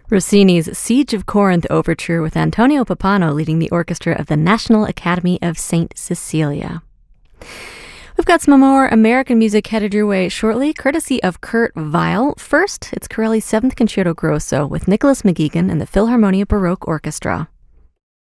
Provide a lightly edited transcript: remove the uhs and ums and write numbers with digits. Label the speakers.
Speaker 1: Rossini's Siege of Corinth Overture with Antonio Pappano leading the orchestra of the National Academy of St. Cecilia. We've got some more American music headed your way shortly, courtesy of Kurt Weill. First, it's Corelli's 7th Concerto Grosso with Nicholas McGuigan and the Philharmonia Baroque Orchestra.